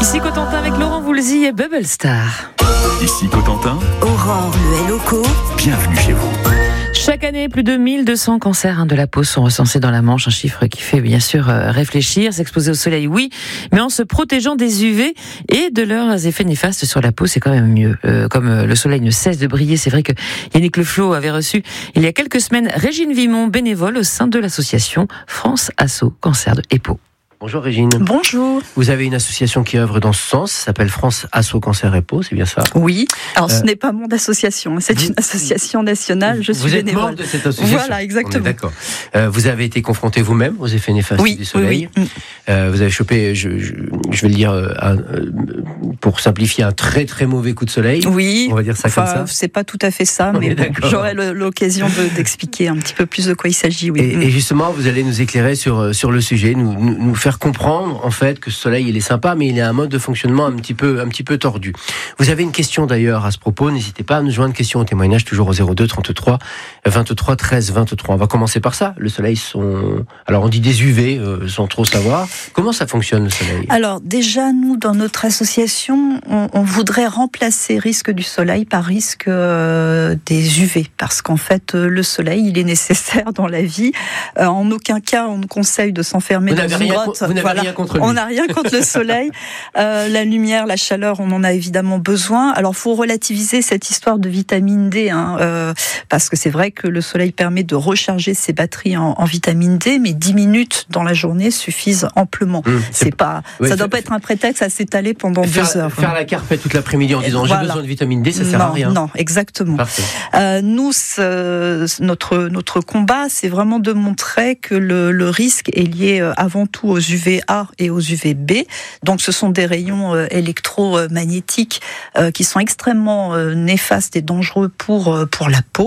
Ici Cotentin avec Laurent Voulzy et Bubble Star. Ici Cotentin, Aurore, le Helloco. bienvenue chez vous. Chaque année, plus de 1200 cancers de la peau sont recensés dans la Manche, un chiffre qui fait bien sûr réfléchir. S'exposer au soleil, oui, mais en se protégeant des UV et de leurs effets néfastes sur la peau, c'est quand même mieux. Comme le soleil ne cesse de briller, c'est vrai que Yannick Le Flot avait reçu il y a quelques semaines Régine Vimont, bénévole au sein de l'association France Asso Cancer et Peau. Bonjour Régine. Bonjour. Vous avez une association qui œuvre dans ce sens, ça s'appelle France Asso Cancer et Peau, c'est bien ça? Oui, alors ce n'est pas mon association, c'est une association nationale, je suis vous êtes bénévole. membre de cette association? Voilà, exactement. On est d'accord. Vous avez été confronté vous-même aux effets néfastes du soleil. Oui. Vous avez chopé, je vais le dire pour simplifier, un très très mauvais coup de soleil. Oui, on va dire ça comme ça. C'est pas tout à fait ça, On mais est bon, d'accord. j'aurai l'occasion d'expliquer un petit peu plus de quoi il s'agit. Oui. Et justement, vous allez nous éclairer sur le sujet, nous faire comprendre en fait que ce soleil il est sympa, mais il a un mode de fonctionnement un petit peu tordu. Vous avez une question d'ailleurs à ce propos, n'hésitez pas à nous joindre, question au témoignage toujours au 02 33 23 13 23. On va commencer par ça. Le soleil alors on dit des UV sans trop savoir. Comment ça fonctionne le soleil? Alors déjà, nous, dans notre association, on voudrait remplacer risque du soleil par risque des UV, parce qu'en fait, le soleil, il est nécessaire dans la vie. En aucun cas, on nous conseille de s'enfermer dans une grotte. Vous n'avez rien contre lui. On n'a rien contre le soleil. La lumière, la chaleur, on en a évidemment besoin. Alors, faut relativiser cette histoire de vitamine D, parce que c'est vrai que le soleil permet de recharger ses batteries en vitamine D, mais 10 minutes dans la journée suffisent amplement. Ça ne doit pas être un prétexte à s'étaler pendant 2 heures. Faire la carpette toute l'après-midi en disant j'ai besoin de vitamine D, ça sert à rien. Non, exactement. Nous, notre combat, c'est vraiment de montrer que le risque est lié avant tout aux UVA et aux UVB. Donc, ce sont des rayons électromagnétiques qui sont extrêmement néfastes et dangereux pour la peau.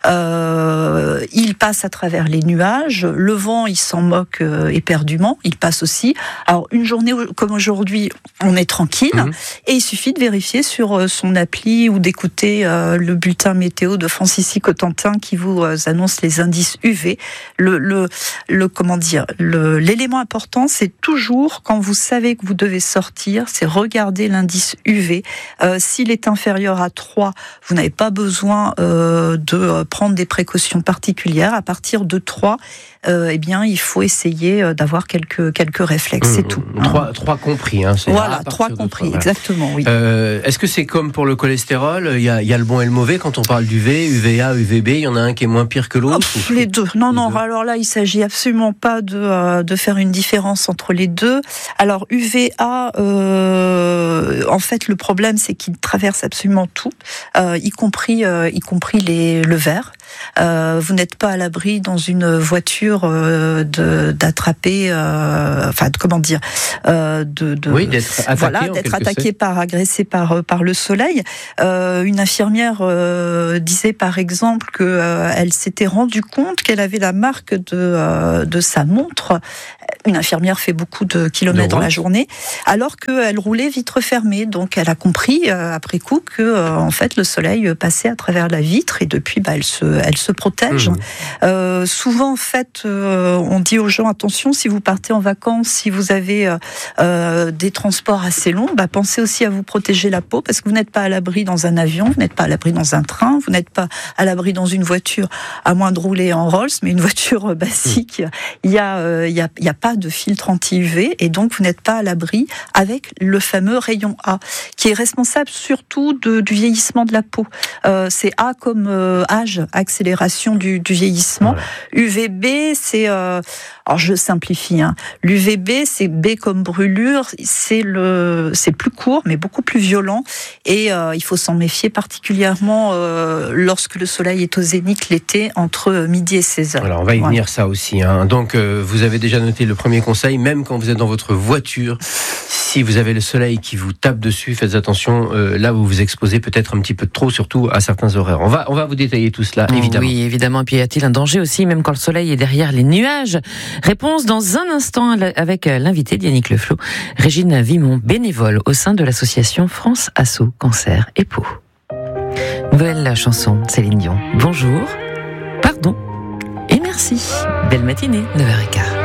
Ils passent à travers les nuages. Le vent, il s'en moque éperdument. Il passe aussi. Alors, une journée comme aujourd'hui, on est tranquille. Et il suffit de vérifier sur son appli ou d'écouter le bulletin météo de France Ici Cotentin qui vous annonce les indices UV. L'élément important, c'est toujours, quand vous savez que vous devez sortir, c'est regarder l'indice UV. S'il est inférieur à 3, vous n'avez pas besoin de prendre des précautions particulières. À partir de 3, il faut essayer d'avoir quelques réflexes, c'est tout. 3 compris. Voilà, 3 compris, exactement, oui. Est-ce que c'est comme pour le cholestérol, il y a le bon et le mauvais quand on parle d'UV, UVA, UVB, il y en a un qui est moins pire que l'autre? Les deux. Non, alors là, il s'agit absolument pas de faire une différence entre les deux. Alors, UVA, en fait, le problème, c'est qu'il traverse absolument tout, y compris le verre. Vous n'êtes pas à l'abri dans une voiture d'attraper, d'être attaqué agressé par le soleil. Une infirmière disait par exemple que elle s'était rendue compte qu'elle avait la marque de sa montre. Une infirmière fait beaucoup de kilomètres dans la journée, alors qu'elle roulait vitre fermée. Donc elle a compris après coup que en fait le soleil passait à travers la vitre et depuis elle se protège. Souvent en fait on dit aux gens attention, si vous partez en vacances, si vous avez des transports assez longs, pensez aussi à vous protéger la peau, parce que vous n'êtes pas à l'abri dans un avion, vous n'êtes pas à l'abri dans un train, vous n'êtes pas à l'abri dans une voiture, à moins de rouler en Rolls, mais une voiture basique, il y a pas de filtre anti-UV et donc vous n'êtes pas à l'abri avec le fameux rayon A qui est responsable surtout du vieillissement de la peau. C'est A comme âge, accélération du vieillissement. Voilà. UVB, c'est alors je simplifie, l'UVB c'est B comme brûlure, c'est plus court mais beaucoup plus violent et il faut s'en méfier particulièrement lorsque le soleil est au zénith l'été entre midi et 16h. Alors on va y venir ça aussi. Donc vous avez déjà noté le premier conseil, même quand vous êtes dans votre voiture, si vous avez le soleil qui vous tape dessus, faites attention, là vous vous exposez peut-être un petit peu trop, surtout à certains horaires. On va vous détailler tout cela, évidemment. Oui, évidemment. Et puis y a-t-il un danger aussi, même quand le soleil est derrière les nuages? Réponse dans un instant avec l'invité Yannick Le Flot, Régine Vimont, bénévole au sein de l'association France Asso Cancer et Peau. Nouvelle chanson, Céline Dion. Bonjour, pardon et merci. Belle matinée, 9h15.